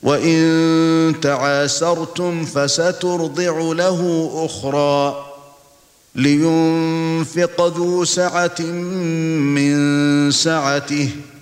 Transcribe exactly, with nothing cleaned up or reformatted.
وَإِن تَعَاسَرْتُمْ فَسَتُرْضِعُ لَهُ أُخْرَى لِيُنْفِقْ ذُو سَعَةٍ مِنْ سَعَتِهِ